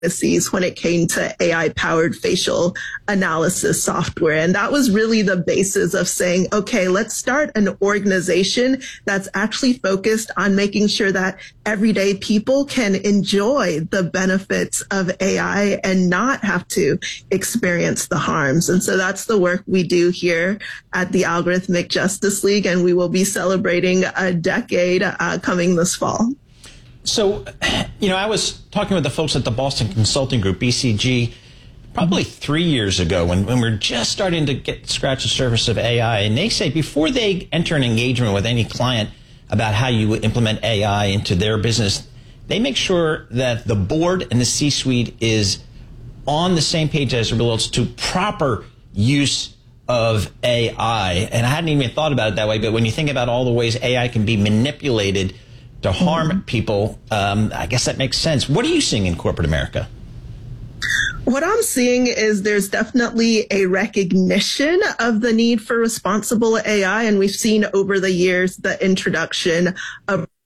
when it came to AI-powered facial analysis software. And that was really the basis of saying, okay, let's start an organization that's actually focused on making sure that everyday people can enjoy the benefits of AI and not have to experience the harms. And so that's the work we do here at the Algorithmic Justice League, and we will be celebrating a decade coming this fall. So, I was talking with the folks at the Boston Consulting Group, BCG, probably 3 years ago when we're just starting to scratch the surface of AI. And they say before they enter an engagement with any client about how you implement AI into their business, they make sure that the board and the C-suite is on the same page as it relates to proper use of AI. And I hadn't even thought about it that way, but when you think about all the ways AI can be manipulated to harm people, I guess that makes sense. What are you seeing in corporate America? What I'm seeing is there's definitely a recognition of the need for responsible AI, and we've seen over the years the introduction of